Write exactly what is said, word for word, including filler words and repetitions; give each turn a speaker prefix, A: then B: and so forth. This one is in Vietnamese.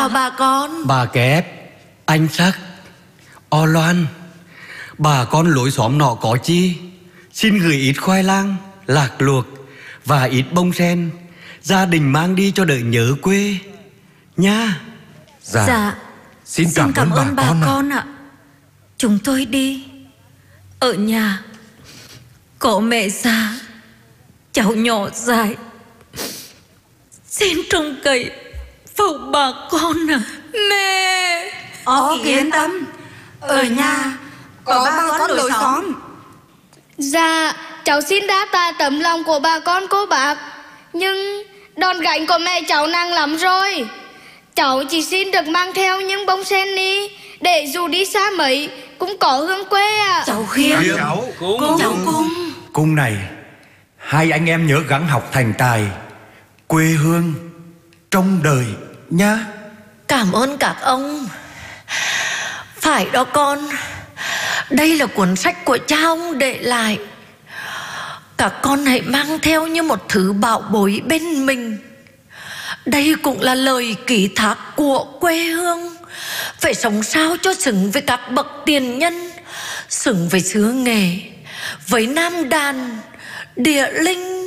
A: chào bà con.
B: Bà Kép, anh Sắc, O Loan, bà con lối xóm nọ có chi xin gửi ít khoai lang, lạc luộc và ít bông sen, gia đình mang đi cho đỡ nhớ quê nha.
C: Dạ,
A: Dạ,
C: xin cảm,
A: xin cảm
C: ơn,
A: ơn
C: bà,
A: bà
C: con,
A: con
C: ạ.
A: ạ. Chúng tôi đi. Ở nhà có mẹ già, cháu nhỏ dại, xin trông cậy vào bà con ạ. Mẹ.
D: Ó Kỳ yên tâm, ở nhà có ba con lối xóm.
E: Dạ, cháu xin đáp tạ tấm lòng của bà con cô bác, nhưng đòn gánh của mẹ cháu nặng lắm rồi. Cháu chỉ xin được mang theo những bông sen đi, để dù đi xa mấy cũng có hương quê ạ.
A: Cháu Khiêm,
C: Cháu
A: cung, cháu Cung.
F: Cung này, hai anh em nhớ gắng học thành tài, quê hương trong đời nhá.
D: Cảm ơn các ông. Phải đó con, đây là cuốn sách của cha ông để lại. Các con hãy mang theo như một thứ bảo bối bên mình. Đây cũng là lời ký thác của quê hương. Phải sống sao cho xứng với các bậc tiền nhân, xứng với xứ Nghệ, với Nam Đàn, địa linh